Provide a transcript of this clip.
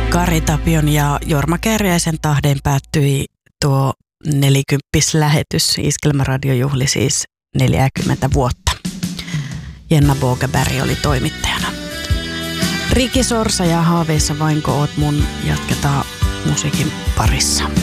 Kari Tapion ja Jorma Kääriäisen tahden päättyi tuo 40-lähetys. Iskelmäradio juhli siis 40 vuotta. Jenna Bogaberg oli toimittajana. Riki Sorsa ja Haaveissa vainko oot mun, jatketaan musiikin parissa.